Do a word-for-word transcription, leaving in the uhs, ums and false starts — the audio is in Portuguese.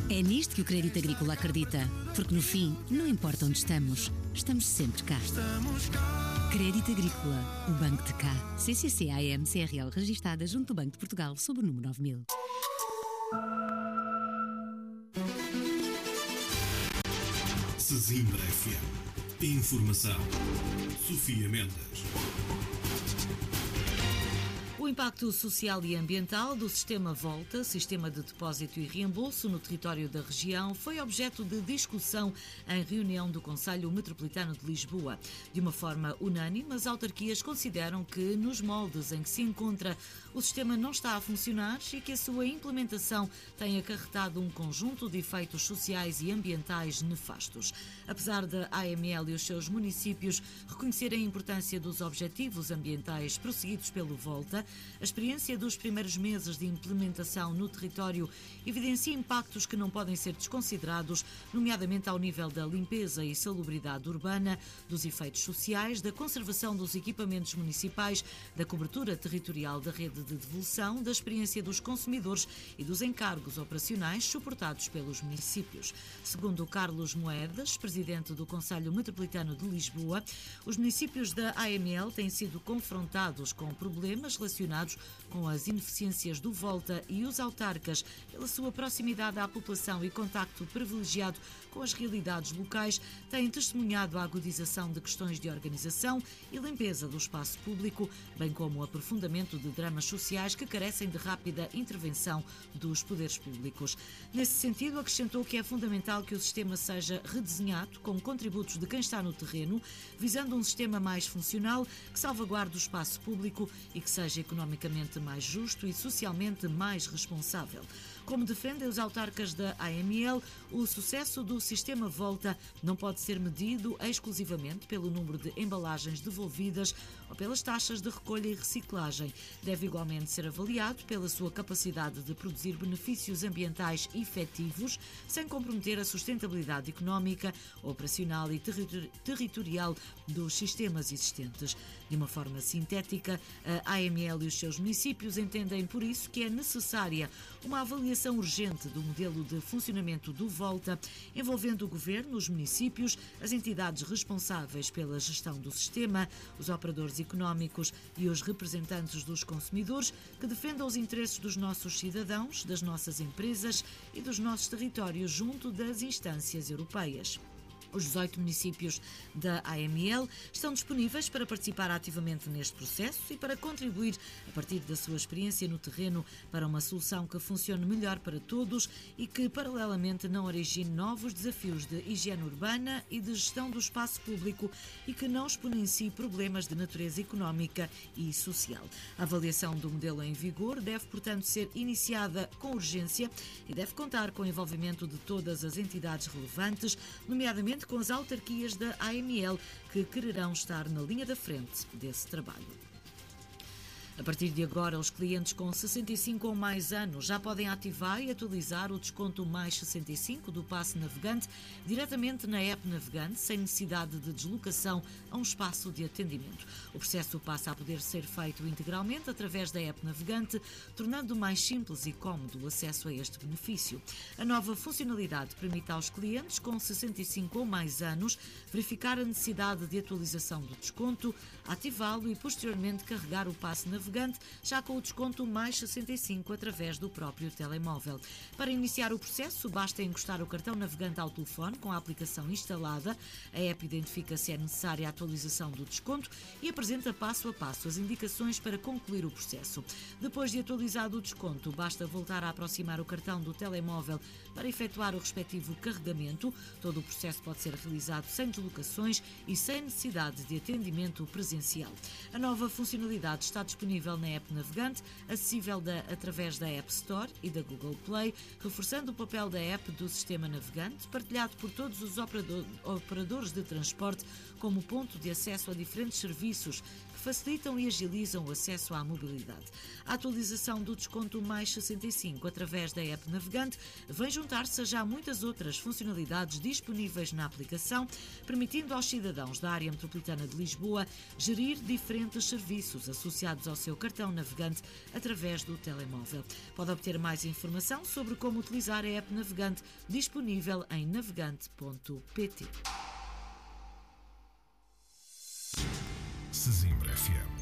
É nisto que o Crédito Agrícola acredita, porque no fim, não importa onde estamos, estamos sempre cá. Crédito Agrícola, o Banco de Cá. C C C A M C R L registada junto do Banco de Portugal sob o número nove mil. Sesimbra F M. Informação. Sofia Mendes. O impacto social e ambiental do Sistema Volta, Sistema de Depósito e Reembolso no território da região, foi objeto de discussão em reunião do Conselho Metropolitano de Lisboa. De uma forma unânime, as autarquias consideram que, nos moldes em que se encontra, o sistema não está a funcionar e que a sua implementação tem acarretado um conjunto de efeitos sociais e ambientais nefastos. Apesar da A M L e os seus municípios reconhecerem a importância dos objetivos ambientais prosseguidos pelo Volta, a experiência dos primeiros meses de implementação no território evidencia impactos que não podem ser desconsiderados, nomeadamente ao nível da limpeza e salubridade urbana, dos efeitos sociais, da conservação dos equipamentos municipais, da cobertura territorial da rede de devolução, da experiência dos consumidores e dos encargos operacionais suportados pelos municípios. Segundo Carlos Moedas, presidente do Conselho Metropolitano de Lisboa, os municípios da A M L têm sido confrontados com problemas relacionados com as ineficiências do Volta e os autarcas, pela sua proximidade à população e contacto privilegiado com as realidades locais, têm testemunhado a agudização de questões de organização e limpeza do espaço público, bem como o aprofundamento de dramas sociais que carecem de rápida intervenção dos poderes públicos. Nesse sentido, acrescentou que é fundamental que o sistema seja redesenhado com contributos de quem está no terreno, visando um sistema mais funcional, que salvaguarde o espaço público e que seja economicamente mais justo e socialmente mais responsável. Como defendem os autarcas da A M L, o sucesso do sistema Volta não pode ser medido exclusivamente pelo número de embalagens devolvidas ou pelas taxas de recolha e reciclagem. Deve igualmente ser avaliado pela sua capacidade de produzir benefícios ambientais efetivos, sem comprometer a sustentabilidade económica, operacional e territori- territorial dos sistemas existentes. De uma forma sintética, a A M L e os seus municípios entendem, por isso, que é necessária uma avaliação urgente do modelo de funcionamento do Volta, envolvendo o Governo, os municípios, as entidades responsáveis pela gestão do sistema, os operadores económicos e os representantes dos consumidores, que defendam os interesses dos nossos cidadãos, das nossas empresas e dos nossos territórios junto das instâncias europeias. Os dezoito municípios da A M L estão disponíveis para participar ativamente neste processo e para contribuir, a partir da sua experiência no terreno, para uma solução que funcione melhor para todos e que, paralelamente, não origine novos desafios de higiene urbana e de gestão do espaço público e que não exponencie problemas de natureza económica e social. A avaliação do modelo em vigor deve, portanto, ser iniciada com urgência e deve contar com o envolvimento de todas as entidades relevantes, nomeadamente com as autarquias da A M L, que quererão estar na linha da frente desse trabalho. A partir de agora, os clientes com sessenta e cinco ou mais anos já podem ativar e atualizar o desconto mais sessenta e cinco do passe navegante diretamente na app Navegante, sem necessidade de deslocação a um espaço de atendimento. O processo passa a poder ser feito integralmente através da app Navegante, tornando mais simples e cómodo o acesso a este benefício. A nova funcionalidade permite aos clientes com sessenta e cinco ou mais anos verificar a necessidade de atualização do desconto, ativá-lo e posteriormente carregar o passe navegante já com o desconto mais sessenta e cinco através do próprio telemóvel. Para iniciar o processo, basta encostar o cartão navegante ao telefone com a aplicação instalada. A app identifica se é necessária a atualização do desconto e apresenta passo a passo as indicações para concluir o processo. Depois de atualizado o desconto, basta voltar a aproximar o cartão do telemóvel para efetuar o respectivo carregamento. Todo o processo pode ser realizado sem deslocações e sem necessidade de atendimento presencial. A nova funcionalidade está disponível na app Navegante, acessível da, através da App Store e da Google Play, reforçando o papel da app do sistema navegante, partilhado por todos os operador, operadores de transporte como ponto de acesso a diferentes serviços que facilitam e agilizam o acesso à mobilidade. A atualização do desconto mais sessenta e cinco através da app Navegante vem juntar-se a já muitas outras funcionalidades disponíveis na aplicação, permitindo aos cidadãos da área metropolitana de Lisboa gerir diferentes serviços associados ao seu cartão Navegante através do telemóvel. Pode obter mais informação sobre como utilizar a app Navegante disponível em navegante ponto pt. Sesimbra F M.